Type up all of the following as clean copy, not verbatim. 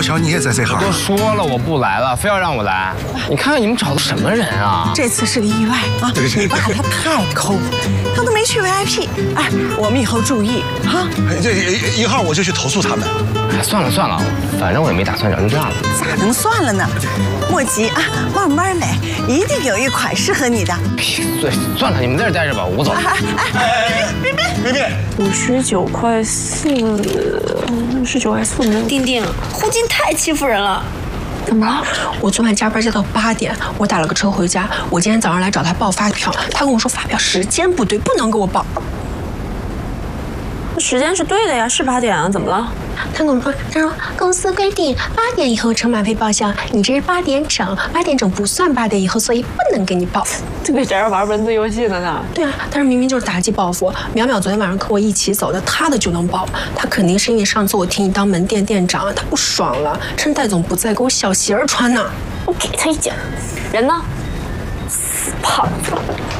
巧你也在这行。 都说了我不来了，非要让我来。你看看你们找的什么人啊？ 这次是个意外啊！你爸他太抠，他都没去 VIP。哎，我们以后注意哈。 这1号我就去投诉他们。 哎，算了，反正我也没打算找，就这样了。 咋能算了呢？莫急啊，慢慢来，一定有一款适合你的。 闭嘴！算了，你们在这待着吧，我走。 别 59块4，是9块4没有。 丁丁，胡金太欺负人了。 怎么了？我昨晚加班加到8点，我打了个车回家。我今天早上来找他报发票，他跟我说发票时间不对，不能给我报。 时间是对的呀，是8点啊，怎么了？ 他跟我说，公司规定8点以后乘马费报销，你这是8点整，8点整不算8点以后，所以不能给你报。 这个人玩文字游戏的呢？ 对啊，但是明明就是打击报复。淼淼昨天晚上和我一起走的，他的就能报，他肯定是因为上次我提你当门店店长，他不爽了，趁戴总不在给我小鞋儿穿呢。 我给他一脚。人呢？死胖子。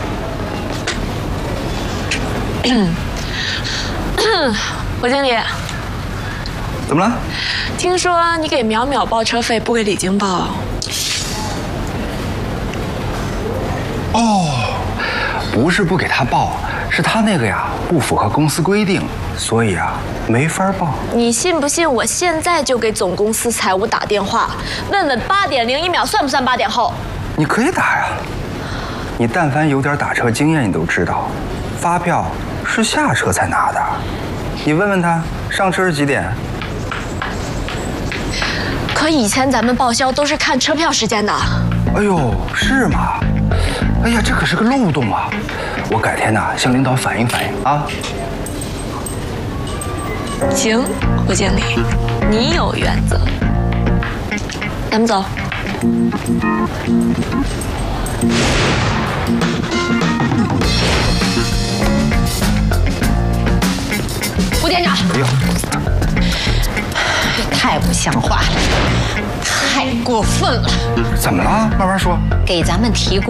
胡经理， 怎么了？ 听说你给淼淼报车费，不给李晶报。 哦，不是不给他报，是他那个呀不符合公司规定，所以啊没法报。 你信不信？我现在就给总公司财务打电话，问问8点01秒算不算8点后？ 你可以打呀，你但凡有点打车经验，你都知道，发票是下车才拿的。你问问他上车是几点？ 可以前咱们报销都是看车票时间的。 哎呦，是吗？哎呀，这可是个漏洞啊！我改天呐向领导反映反映啊。 行，胡经理，你有原则。咱们走。胡店长。 哎呦， 太不像话了，太过分了！ 怎么了？慢慢说。 给咱们提供